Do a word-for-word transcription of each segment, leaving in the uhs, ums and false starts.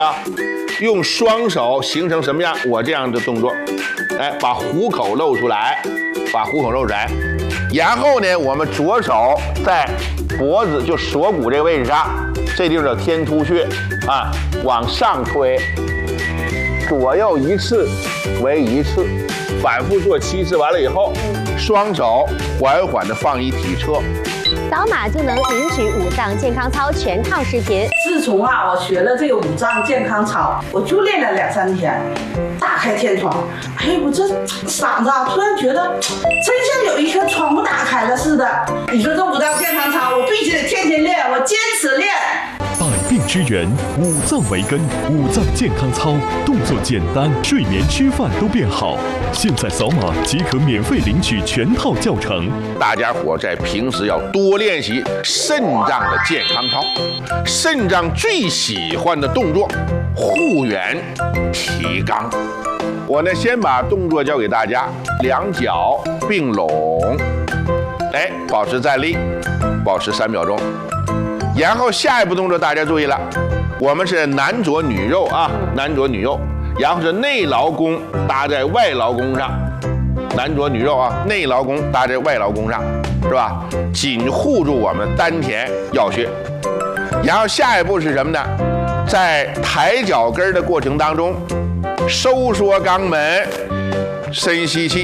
啊，用双手形成什么样？我这样的动作，哎，把虎口露出来，把虎口露出来，然后呢，我们左手在脖子就锁骨这个位置上，这地方叫天突穴啊，往上推，左右一次为一次，反复做七次，完了以后，双手缓缓地放一体侧。 扫码就能领取五脏健康操全套视频。 自从啊，我学了这个五脏健康操，我就练了两三天，大开天窗。哎，我这嗓子啊，突然觉得真像有一颗窗户打开了似的。你说这五脏健康操，我必须得天天练，我坚持练。 百病之源，五脏为根，五脏健康操，动作简单，睡眠吃饭都变好。现在扫码即可免费领取全套教程。 大家伙在平时要多练习肾脏的健康操，肾脏最喜欢的动作，护元提肛。我呢，先把动作教给大家，两脚并拢，哎，保持站立，保持三秒钟。然后下一步动作大家注意了，我们是男左女右啊，男左女右，然后是内劳宫搭在外劳宫上，男左女右啊，内劳宫搭在外劳宫上，是吧？紧护住我们丹田要穴。然后下一步是什么呢？在抬脚跟的过程当中，收缩肛门，深吸气，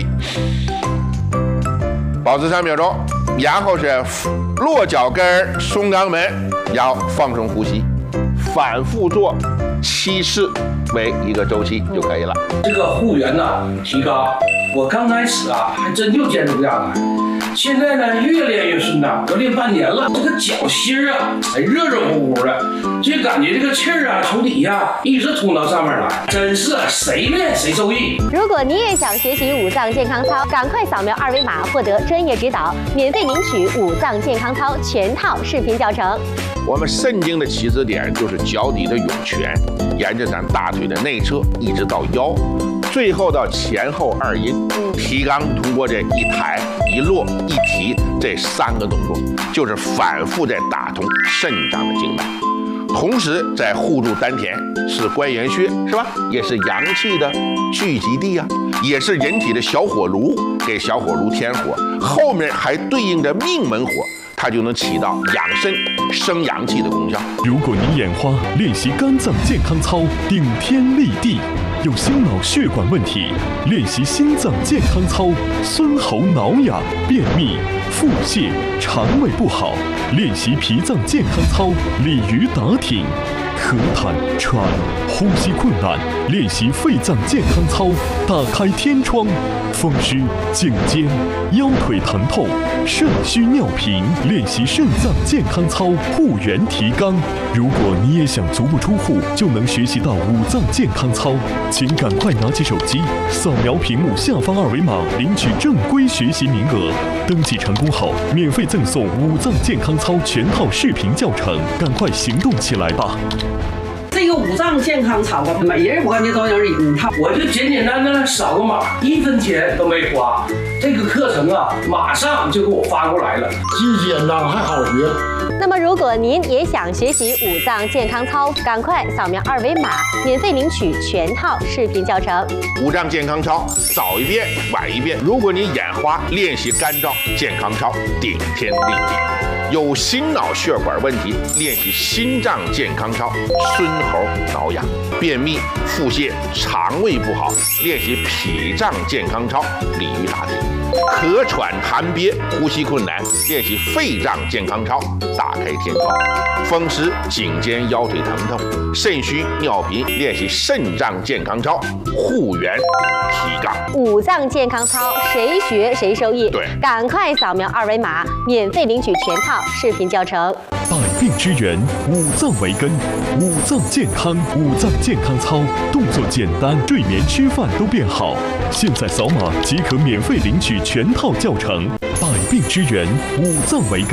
保持三秒钟。然后是落脚跟松肛门，然后放松呼吸，反复做七次为一个周期就可以了。 这个护元呢，提肛，我刚开始啊还真就坚持不下来，现在呢越练越顺畅，都练半年了。这个脚心啊，还热热乎乎的，就感觉这个气儿啊从底下一直通到上面来，真是谁练谁受益。 如果你也想学习五脏健康操，赶快扫描二维码获得专业指导，免费领取五脏健康操全套视频教程。 我们肾经的起始点就是脚底的涌泉，沿着咱大腿的内侧一直到腰，最后到前后二阴。提肛通过这一抬一落一提这三个动作，就是反复在打通肾脏的经脉，同时在护住丹田，是关元穴是吧？也是阳气的聚集地啊，也是人体的小火炉，给小火炉添火，后面还对应着命门火，它就能起到养肾生阳气的功效。 如果你眼花，练习肝脏健康操，顶天立地；有心脑血管问题，练习心脏健康操，孙喉挠痒、便秘、腹泻、肠胃不好，练习脾脏健康操，鲤鱼打挺。咳痰、喘、呼吸困难，练习肺脏健康操，打开天窗；风湿、颈肩、腰腿疼痛、肾虚尿频，练习肾脏健康操，护元提肛。如果你也想足不出户就能学习到五脏健康操，请赶快拿起手机，扫描屏幕下方二维码，领取正规学习名额。登记成功后，免费赠送五脏健康操全套视频教程，赶快行动起来吧！ 这个五脏健康操啊，每人我感觉都有瘾。他我就简简单单扫个码，一分钱都没花。这个课程啊，马上就给我发过来了， 既简单还好学。 那么，如果您也想学习五脏健康操，赶快扫描二维码，免费领取全套视频教程。 五脏健康操早一遍晚一遍。如果你眼花，练习肝脏健康操，顶天立地。有心脑血管问题，练习心脏健康操，孙喉挠痒；便秘、腹泻、肠胃不好，练习脾脏健康操，鲤鱼打挺；咳喘痰憋、呼吸困难，练习肺脏健康操，打开天窗；风湿、颈肩、腰腿疼痛、肾虚、尿频，练习肾脏健康操，护元提肛。 五脏健康操，谁学谁受益。 对， 赶快扫描二维码，免费领取全套视频教程。 百病之源，五脏为根，五脏健康，五脏健康操，动作简单，睡眠吃饭都变好。现在扫码即可免费领取全套教程。百病之源，五脏为根。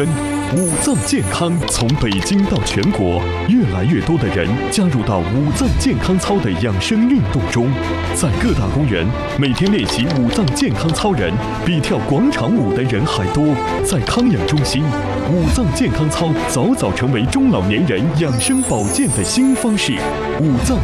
五脏健康从北京到全国，越来越多的人加入到五脏健康操的养生运动中。在各大公园，每天练习五脏健康操人比跳广场舞的人还多。在康养中心，五脏健康操早早成为中老年人养生保健的新方式。五脏